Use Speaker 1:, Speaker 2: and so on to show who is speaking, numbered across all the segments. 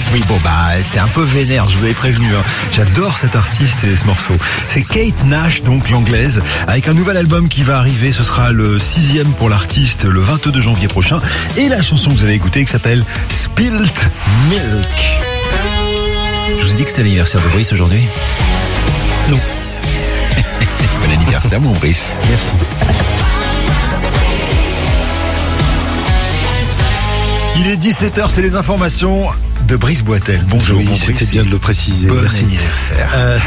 Speaker 1: Oui, bon, c'est un peu vénère, je vous avais prévenu. J'adore cet artiste et ce morceau. C'est Kate Nash, donc l'anglaise, avec un nouvel album qui va arriver. Ce sera le 6e pour l'artiste le 22 janvier prochain. Et la chanson que vous avez écoutée qui s'appelle Spilt Milk. Je vous ai dit que c'était l'anniversaire de Brice aujourd'hui?
Speaker 2: Non.
Speaker 1: Bon anniversaire, mon Brice.
Speaker 2: Merci.
Speaker 1: Il est 17h, c'est les informations de Brice Boitel. Bonjour,
Speaker 2: oui,
Speaker 1: mon Brice.
Speaker 2: c'était bien de le préciser.
Speaker 1: Bon
Speaker 2: Merci.
Speaker 1: anniversaire.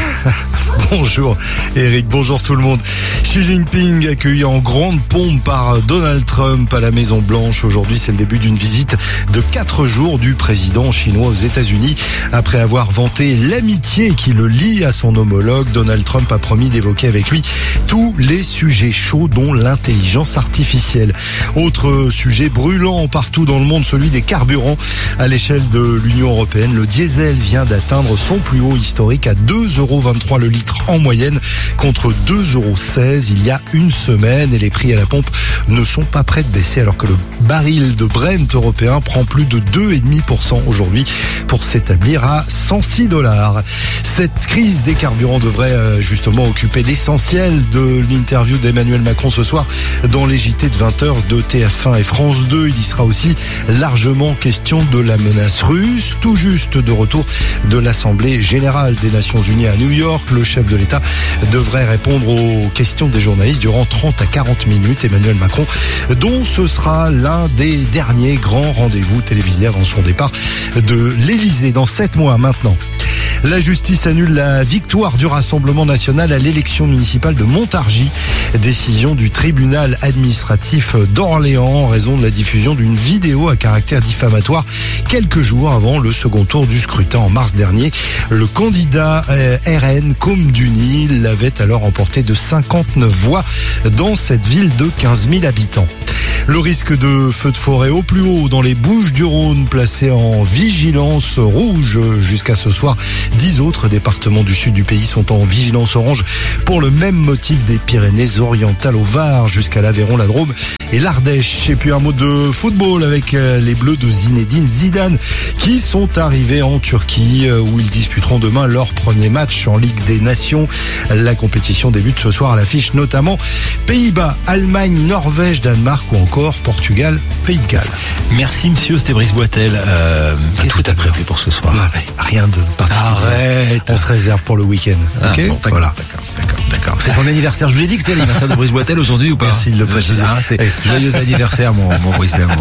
Speaker 2: Bonjour Eric, bonjour tout le monde. Xi Jinping accueilli en grande pompe par Donald Trump à la Maison Blanche. Aujourd'hui, c'est le début d'une visite de 4 jours du président chinois aux États-Unis. Après avoir vanté l'amitié qui le lie à son homologue, Donald Trump a promis d'évoquer avec lui tous les sujets chauds, dont l'intelligence artificielle. Autre sujet brûlant partout dans le monde, celui des carburants. À l'échelle de l'Union européenne, le diesel vient d'atteindre son plus haut historique à 2,23 € le litre en moyenne contre 2,16 € il y a une semaine, et les prix à la pompe ne sont pas prêts de baisser alors que le baril de Brent européen prend plus de 2,5% aujourd'hui pour s'établir à 106 $. Cette crise des carburants devrait justement occuper l'essentiel de l'interview d'Emmanuel Macron ce soir dans les JT de 20h de TF1 et France 2. Il y sera aussi largement question de la menace russe. Tout juste de retour de l'Assemblée générale des Nations Unies à New York, le chef de l'État devrait répondre aux questions des journalistes durant 30 à 40 minutes. Emmanuel Macron, dont ce sera l'un des derniers grands rendez-vous télévisés avant son départ de l'Élysée dans 7 mois maintenant. La justice annule la victoire du Rassemblement national à l'élection municipale de Montargis. Décision du tribunal administratif d'Orléans en raison de la diffusion d'une vidéo à caractère diffamatoire quelques jours avant le second tour du scrutin en mars dernier. Le candidat RN Comduni l'avait alors emporté de 59 voix dans cette ville de 15 000 habitants. Le risque de feu de forêt au plus haut dans les Bouches-du-Rhône, placé en vigilance rouge jusqu'à ce soir. 10 autres départements du sud du pays sont en vigilance orange pour le même motif des Pyrénées-Orientales au Var jusqu'à l'Aveyron, la Drôme et l'Ardèche. Et puis un mot de football avec les Bleus de Zinedine Zidane qui sont arrivés en Turquie où ils disputeront demain leur premier match en Ligue des Nations. La compétition débute ce soir à l'affiche notamment Pays-Bas, Allemagne, Norvège, Danemark ou encore Portugal, Pays de Galles.
Speaker 1: Merci monsieur, c'était Brice Boitel. Qu'est-ce que tu as prévu pour ce soir?
Speaker 2: Non, mais rien de particulier.
Speaker 1: Arrête.
Speaker 2: On se réserve pour le week-end. Ok,
Speaker 1: bon,
Speaker 2: voilà.
Speaker 1: D'accord. C'est son anniversaire. Je vous ai dit que c'était l'anniversaire de Brice Boitel aujourd'hui ou pas?
Speaker 2: Merci de le préciser.
Speaker 1: C'est joyeux anniversaire, mon Brice d'amour.